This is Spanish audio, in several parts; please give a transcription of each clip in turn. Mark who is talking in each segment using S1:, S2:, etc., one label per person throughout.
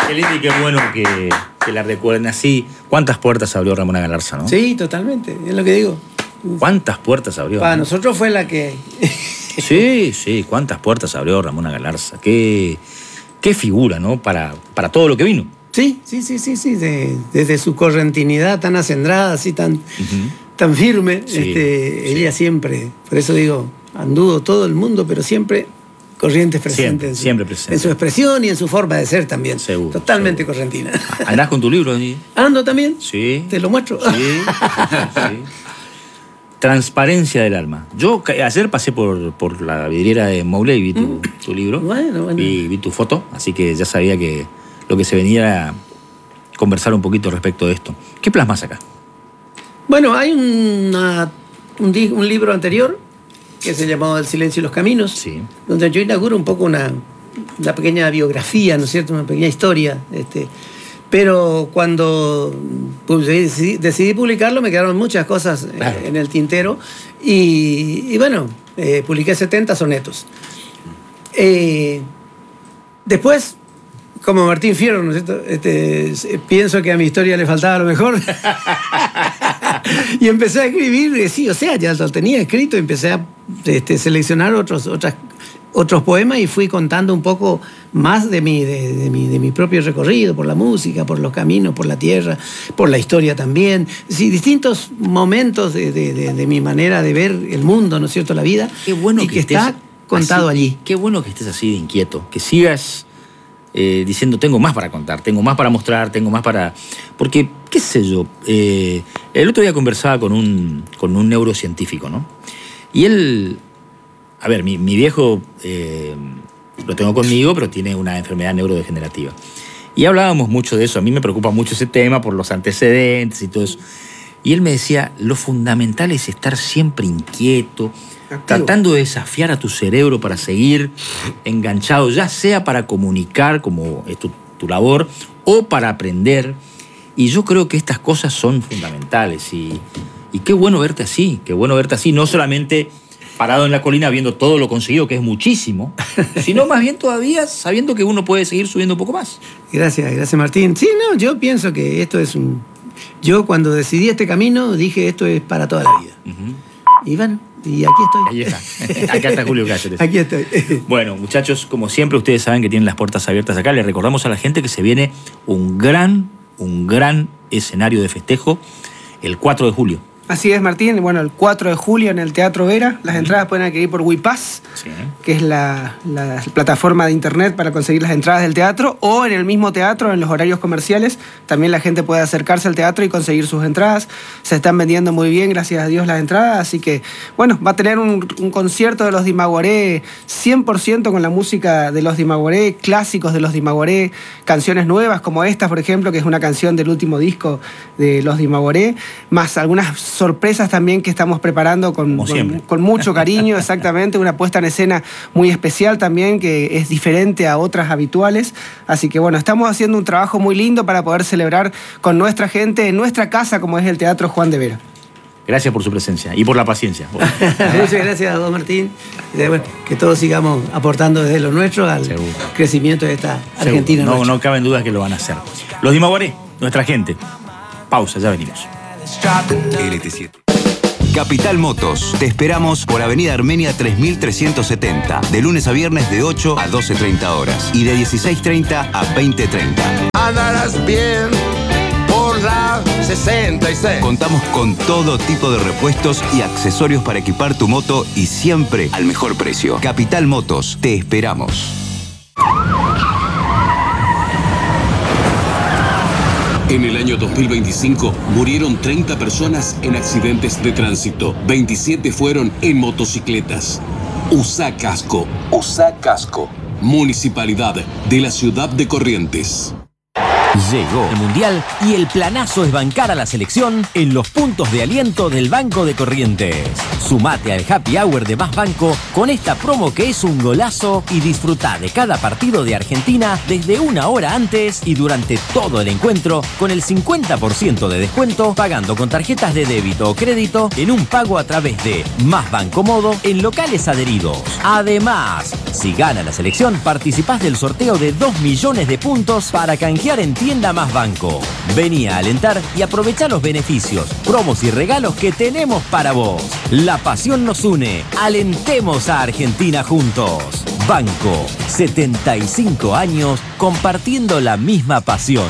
S1: Qué lindo y qué bueno que la recuerden así. ¿Cuántas puertas abrió Ramona Galarza, no?
S2: Sí, totalmente, es lo que digo.
S1: ¿Cuántas puertas abrió?
S2: Para nosotros fue la que...
S1: Sí, cuántas puertas abrió Ramona Galarza. Qué figura, ¿no? Para todo lo que vino.
S2: Sí. Desde su correntinidad tan acendrada, así tan firme, sí. Ella siempre, por eso digo, anduvo todo el mundo, pero siempre Corrientes presente.
S1: Siempre presente.
S2: En su expresión y en su forma de ser también.
S1: Seguro.
S2: Totalmente correntina.
S1: ¿Andás con tu libro allí?
S2: ¿Ando también?
S1: Sí.
S2: ¿Te lo muestro?
S1: Sí. Transparencia del alma. Yo ayer pasé por la vidriera de Maule y vi tu libro.
S2: Bueno.
S1: Vi tu foto, así que ya sabía que lo que se venía era conversar un poquito respecto de esto. ¿Qué plasmas acá?
S2: Bueno, hay un libro anterior que se llamó El silencio y los caminos, sí, donde yo inauguro un poco una pequeña biografía, ¿no es cierto? Una pequeña historia. Pero cuando decidí publicarlo me quedaron muchas cosas en el tintero y bueno, publiqué 70 sonetos. Después, como Martín Fierro, ¿no es cierto? Pienso que a mi historia le faltaba lo mejor. Y empecé a escribir, sí, o sea, ya lo tenía escrito, empecé a seleccionar otros poemas y fui contando un poco más de mi propio recorrido por la música, por los caminos, por la tierra, por la historia también. Sí, distintos momentos de mi manera de ver el mundo, ¿no es cierto?, la vida.
S1: Qué bueno
S2: y que está contado
S1: así,
S2: allí.
S1: Qué bueno que estés así de inquieto, que sigas diciendo tengo más para contar, tengo más para mostrar, tengo más para... Porque, qué sé yo, el otro día conversaba con un neurocientífico, ¿no? Y él... A ver, mi viejo lo tengo conmigo, pero tiene una enfermedad neurodegenerativa. Y hablábamos mucho de eso. A mí me preocupa mucho ese tema por los antecedentes y todo eso. Y él me decía, lo fundamental es estar siempre inquieto, activo, tratando de desafiar a tu cerebro para seguir enganchado, ya sea para comunicar, como es tu labor, o para aprender. Y yo creo que estas cosas son fundamentales. Y qué bueno verte así, no solamente parado en la colina viendo todo lo conseguido, que es muchísimo, sino más bien todavía sabiendo que uno puede seguir subiendo un poco más.
S2: Gracias Martín. Sí, no, yo pienso que esto es Yo cuando decidí este camino dije esto es para toda la vida. Y bueno, y aquí estoy.
S1: Ahí está. Acá está Julio Cáceres.
S2: Aquí estoy.
S1: Bueno, muchachos, como siempre ustedes saben que tienen las puertas abiertas acá. Les recordamos a la gente que se viene un gran escenario de festejo el 4 de julio.
S3: Así es, Martín. Bueno, el 4 de julio en el Teatro Vera. Las entradas pueden adquirir por WePass, sí, que es la plataforma de internet para conseguir las entradas del teatro, o en el mismo teatro, en los horarios comerciales. También la gente puede acercarse al teatro y conseguir sus entradas. Se están vendiendo muy bien, gracias a Dios, las entradas. Así que, bueno, va a tener un concierto de los Dimagoré 100% con la música de los Dimagoré, clásicos de los Dimagoré, canciones nuevas como esta, por ejemplo, que es una canción del último disco de los Dimagoré, más algunas sorpresas también que estamos preparando con mucho cariño, exactamente, una puesta en escena muy especial también, que es diferente a otras habituales. Así que bueno, estamos haciendo un trabajo muy lindo para poder celebrar con nuestra gente en nuestra casa, como es el Teatro Juan de Vera.
S1: Gracias por su presencia y por la paciencia.
S2: Muchas gracias a don Martín. Bueno, que todos sigamos aportando desde lo nuestro al crecimiento de esta Argentina.
S1: No cabe en duda que lo van a hacer. Los Dimagoré, nuestra gente. Pausa, ya venimos.
S4: LT7. Capital Motos. Te esperamos por Avenida Armenia 3370. De lunes a viernes de 8 a 12:30 horas. Y de 16:30 a 20:30.
S5: Andarás bien por la 66.
S4: Contamos con todo tipo de repuestos y accesorios para equipar tu moto y siempre al mejor precio. Capital Motos. Te esperamos.
S6: En el año 2025 murieron 30 personas en accidentes de tránsito. 27 fueron en motocicletas. Usa casco. Usa casco. Municipalidad de la Ciudad de Corrientes.
S7: Llegó el Mundial y el planazo es bancar a la selección en los puntos de aliento del Banco de Corrientes. Sumate al Happy Hour de Más Banco con esta promo que es un golazo y disfrutá de cada partido de Argentina desde una hora antes y durante todo el encuentro con el 50% de descuento pagando con tarjetas de débito o crédito en un pago a través de Más Banco Modo en locales adheridos. Además, si gana la selección, participás del sorteo de 2 millones de puntos para canjear en Tienda Más Banco. Vení a alentar y aprovechá los beneficios, promos y regalos que tenemos para vos. La pasión nos une. Alentemos a Argentina juntos. Banco, 75 años compartiendo la misma pasión.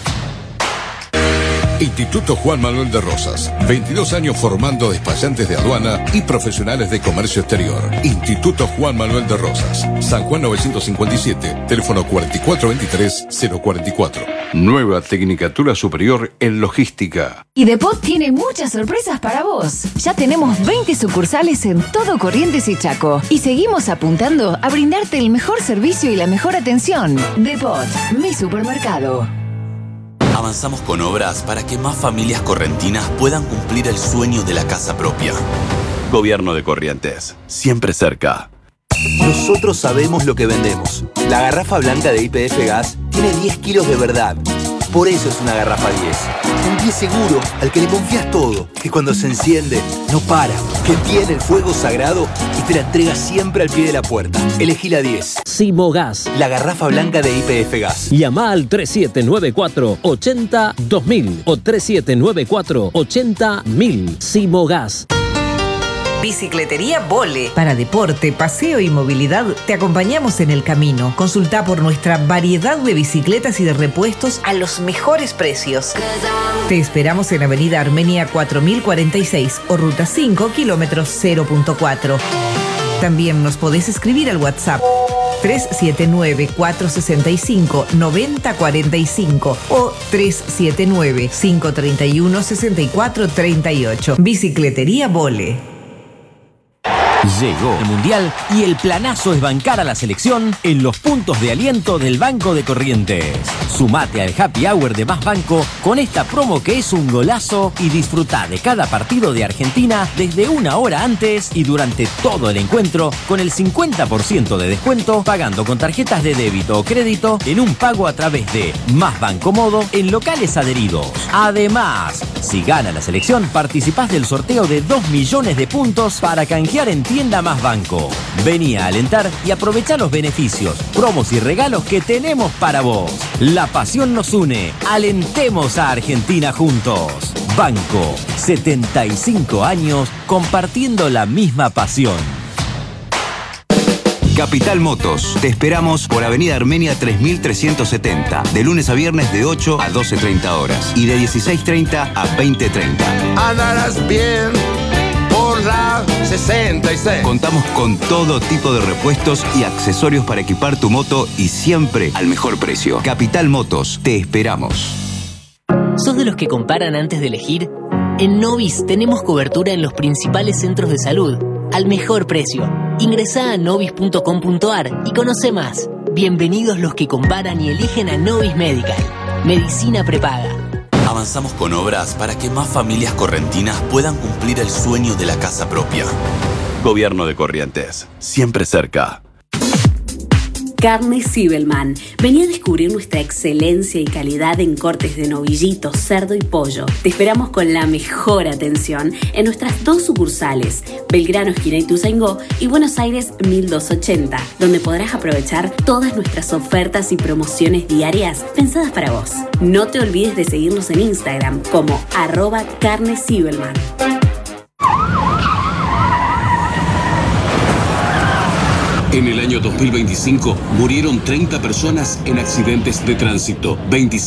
S8: Instituto Juan Manuel de Rosas, 22 años formando despachantes de aduana y profesionales de comercio exterior. Instituto Juan Manuel de Rosas, San Juan 957, teléfono 4423-044. Nueva Tecnicatura Superior en Logística.
S9: Y Depot tiene muchas sorpresas para vos. Ya tenemos 20 sucursales en todo Corrientes y Chaco. Y seguimos apuntando a brindarte el mejor servicio y la mejor atención. Depot, mi supermercado.
S10: Avanzamos con obras para que más familias correntinas puedan cumplir el sueño de la casa propia. Gobierno de Corrientes, siempre cerca.
S11: Nosotros sabemos lo que vendemos. La garrafa blanca de YPF Gas tiene 10 kilos de verdad. Por eso es una garrafa 10. Un 10 seguro al que le confías todo. Que cuando se enciende, no para. Que tiene el fuego sagrado y te la entrega siempre al pie de la puerta. Elegí la 10.
S12: Simogas.
S11: La garrafa blanca de YPF Gas.
S12: Llama al 3794-80-2000 o 3794-80-1000. Simogas.
S13: Bicicletería Vole. Para deporte, paseo y movilidad, te acompañamos en el camino. Consulta por nuestra variedad de bicicletas y de repuestos a los mejores precios. Te esperamos en Avenida Armenia 4046 o Ruta 5, kilómetros 0.4. También nos podés escribir al WhatsApp 379-465-9045 o 379-531-6438. Bicicletería Vole.
S7: Llegó el Mundial y el planazo es bancar a la selección en los puntos de aliento del Banco de Corrientes. Sumate al Happy Hour de Más Banco con esta promo que es un golazo y disfrutá de cada partido de Argentina desde una hora antes y durante todo el encuentro con el 50% de descuento pagando con tarjetas de débito o crédito en un pago a través de Más Banco Modo en locales adheridos. Además, si gana la selección, participás del sorteo de 2 millones de puntos para canjear en Tienda Más Banco. Vení a alentar y aprovechá los beneficios, promos y regalos que tenemos para vos. La pasión nos une. Alentemos a Argentina juntos. Banco, 75 años compartiendo la misma pasión.
S4: Capital Motos. Te esperamos por Avenida Armenia 3370, de lunes a viernes de 8 a 12:30 horas y de 16:30 a 20:30.
S5: Andarás bien por la 66.
S4: Contamos con todo tipo de repuestos y accesorios para equipar tu moto y siempre al mejor precio. Capital Motos, te esperamos.
S14: ¿Sos de los que comparan antes de elegir? En Novis tenemos cobertura en los principales centros de salud, al mejor precio. Ingresá a novis.com.ar y conoce más. Bienvenidos los que comparan y eligen a Novis Medical. Medicina prepaga.
S10: Avanzamos con obras para que más familias correntinas puedan cumplir el sueño de la casa propia. Gobierno de Corrientes, siempre cerca.
S15: Carne Zibelman. Vení a descubrir nuestra excelencia y calidad en cortes de novillito, cerdo y pollo. Te esperamos con la mejor atención en nuestras 2 sucursales, Belgrano, esquina Ituzaingó y Buenos Aires 1280, donde podrás aprovechar todas nuestras ofertas y promociones diarias pensadas para vos. No te olvides de seguirnos en Instagram como @carnezibelman.
S6: En el año 2025 murieron 30 personas en accidentes de tránsito.